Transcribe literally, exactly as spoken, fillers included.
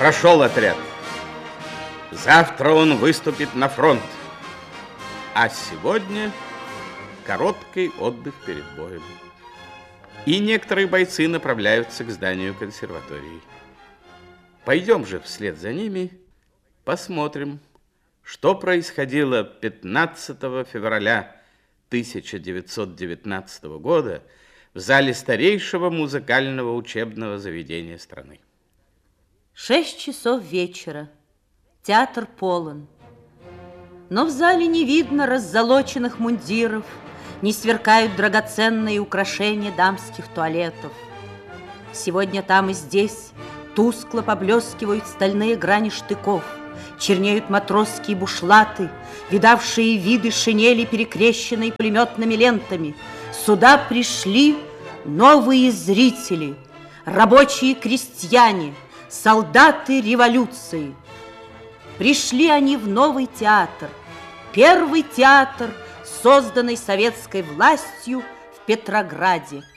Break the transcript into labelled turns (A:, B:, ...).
A: Прошел отряд. Завтра он выступит на фронт. А сегодня короткий отдых перед боем. И некоторые бойцы направляются к зданию консерватории. Пойдем же вслед за ними, посмотрим, что происходило пятнадцатого февраля тысяча девятьсот девятнадцатого года в зале старейшего музыкального учебного заведения страны.
B: Шесть часов вечера. Театр полон. Но в зале не видно раззолоченных мундиров, не сверкают драгоценные украшения дамских туалетов. Сегодня там и здесь тускло поблескивают стальные грани штыков, чернеют матросские бушлаты, видавшие виды шинели, перекрещенные пулеметными лентами. Сюда пришли новые зрители, рабочие крестьяне, солдаты революции. Пришли они в новый театр, первый театр, созданный советской властью в Петрограде.